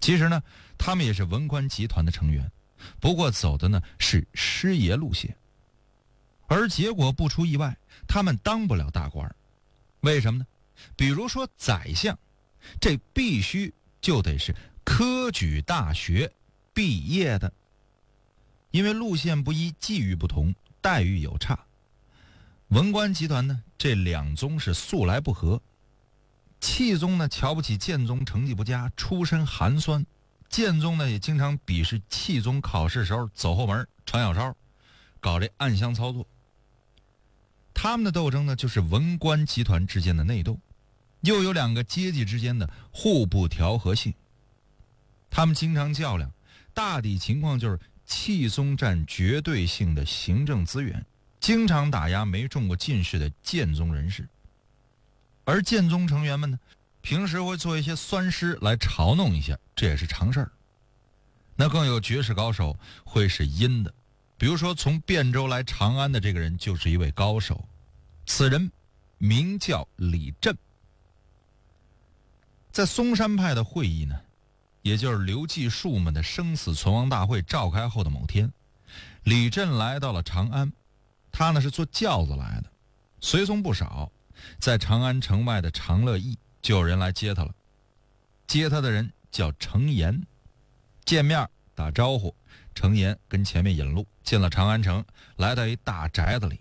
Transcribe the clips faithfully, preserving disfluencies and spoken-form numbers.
其实呢，他们也是文官集团的成员，不过走的呢是师爷路线。而结果不出意外，他们当不了大官。为什么呢？比如说宰相，这必须就得是科举大学毕业的，因为路线不一，际遇不同，待遇有差。文官集团呢，这两宗是素来不和。气宗呢瞧不起建宗成绩不佳，出身寒酸；建宗呢也经常鄙视气宗考试时候走后门传小抄，搞这暗箱操作。他们的斗争呢，就是文官集团之间的内斗，又有两个阶级之间的互不调和性。他们经常较量，大抵情况就是气宗占绝对性的行政资源，经常打压没中过进士的建宗人士。而建宗成员们呢，平时会做一些酸诗来嘲弄一下，这也是常事儿。那更有绝世高手会是阴的，比如说从汴州来长安的这个人就是一位高手，此人名叫李振。在嵩山派的会议呢，也就是刘季庶们的生死存亡大会召开后的某天，李振来到了长安。他呢是坐轿子来的，随从不少。在长安城外的长乐驿就有人来接他了。接他的人叫程岩，见面打招呼，程岩跟前面引路进了长安城，来到一大宅子里。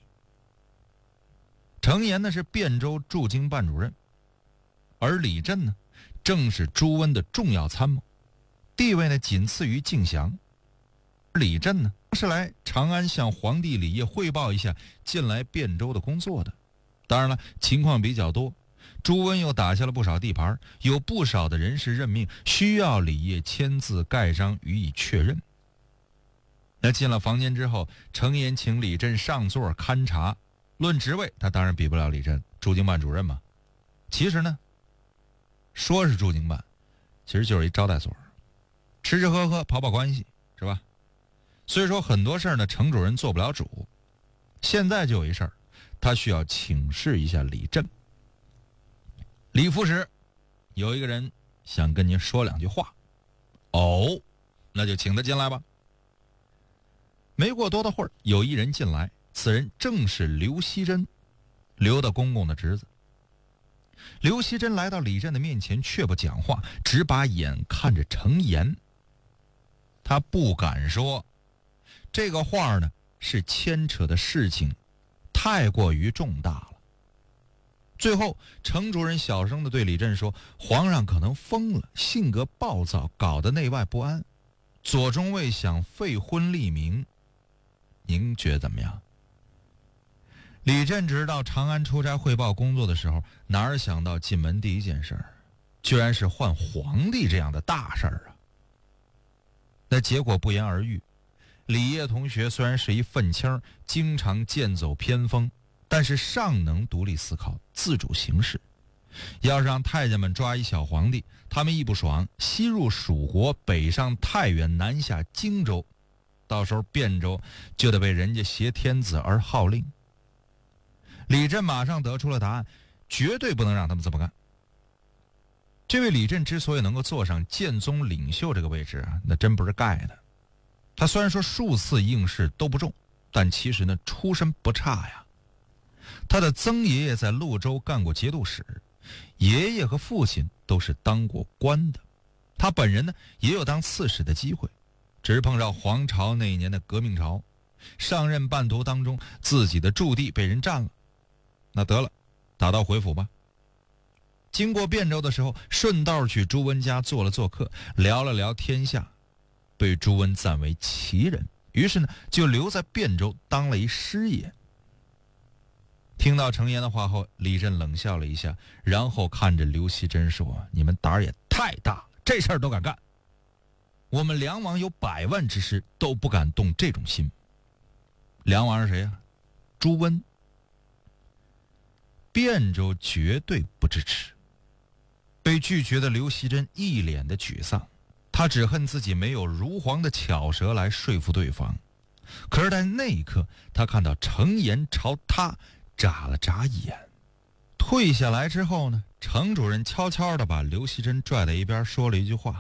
程岩呢是汴州驻京办主任，而李振呢正是朱温的重要参谋，地位呢仅次于敬降。李振呢是来长安向皇帝李晔汇报一下近来汴州的工作的。当然了，情况比较多，朱温又打下了不少地盘，有不少的人事任命需要李晔签字盖章予以确认。那进了房间之后，程岩请李振上座勘察。论职位，他当然比不了李振，驻京办主任嘛。其实呢，说是驻京办，其实就是一招待所，吃吃喝喝跑跑关系，是吧？所以说很多事儿呢，程主任做不了主。现在就有一事儿，他需要请示一下李振。李副使，有一个人想跟您说两句话。哦，那就请他进来吧。没过多大会儿，有一人进来，此人正是刘熙珍，刘大公公的侄子。刘熙珍来到李振的面前，却不讲话，只把眼看着程岩。他不敢说，这个话呢，是牵扯的事情太过于重大了。最后，程主任小声地对李振说：“皇上可能疯了，性格暴躁，搞得内外不安。左中尉想废婚立名，您觉得怎么样？”李振直到长安出差汇报工作的时候，哪儿想到进门第一件事儿，居然是换皇帝这样的大事儿啊！那结果不言而喻。李晔同学虽然是一愤青，经常剑走偏锋，但是尚能独立思考，自主行事。要是让太监们抓一小皇帝，他们一不爽，西入蜀国，北上太原，南下荆州，到时候汴州就得被人家挟天子而号令。李振马上得出了答案，绝对不能让他们这么干。这位李振之所以能够坐上建宗领袖这个位置啊，那真不是盖的。他虽然说数次应试都不中，但其实呢出身不差呀。他的曾爷爷在潞州干过节度使，爷爷和父亲都是当过官的，他本人呢也有当刺史的机会，只是碰上黄巢那一年的革命潮，上任半途当中自己的驻地被人占了，那得了，打道回府吧。经过汴州的时候，顺道去朱温家做了做客，聊了聊天下，被朱温赞为奇人，于是呢就留在汴州当了一师爷。听到程岩的话后，李振冷笑了一下，然后看着刘熙珍说：“你们胆儿也太大了，这事儿都敢干。我们梁王有百万之师，都不敢动这种心。”梁王是谁呀？朱温。汴州绝对不支持。被拒绝的刘熙珍一脸的沮丧，他只恨自己没有如簧的巧舌来说服对方。可是在那一刻，他看到程岩朝他眨了眨眼。退下来之后呢，程主任悄悄地把刘熙珍拽到一边，说了一句话：“